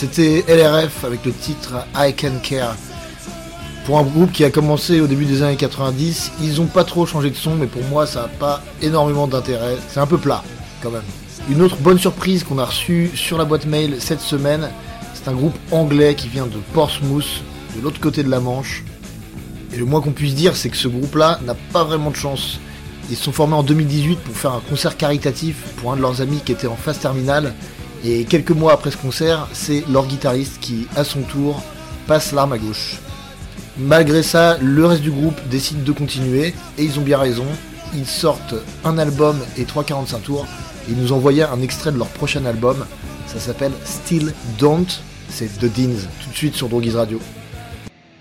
C'était LRF avec le titre I Can Care. Pour un groupe qui a commencé au début des années 90, ils ont pas trop changé de son, mais pour moi ça n'a pas énormément d'intérêt. C'est un peu plat quand même. Une autre bonne surprise qu'on a reçue sur la boîte mail cette semaine, c'est un groupe anglais qui vient de Portsmouth, de l'autre côté de la Manche. Et le moins qu'on puisse dire, c'est que ce groupe-là n'a pas vraiment de chance. Ils se sont formés en 2018 pour faire un concert caritatif pour un de leurs amis qui était en phase terminale. Et quelques mois après ce concert, c'est leur guitariste qui, à son tour, passe l'arme à gauche. Malgré ça, le reste du groupe décide de continuer, et ils ont bien raison. Ils sortent un album et 3,45 tours. Ils nous envoyaient un extrait de leur prochain album. Ça s'appelle Still Don't. C'est The Deans, tout de suite sur Drogiz Radio.